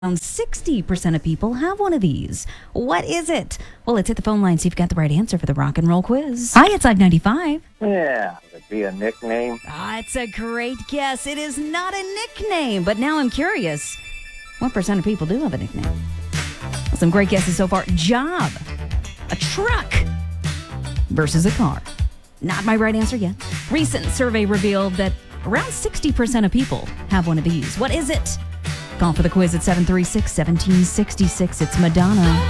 Around 60% of people have one of these. What is it? Well, let's hit the phone line, see if you've got the right answer for the rock and roll quiz. Hi, it's I-95. Yeah, it'd be a nickname. It's a great guess. It is not a nickname, but now I'm curious. What percent of people do have a nickname? Well, some great guesses so far. Job, a truck versus a car. Not my right answer yet. Recent survey revealed that around 60% of people have one of these. What is it? Call for the quiz at 736-1766. It's Madonna.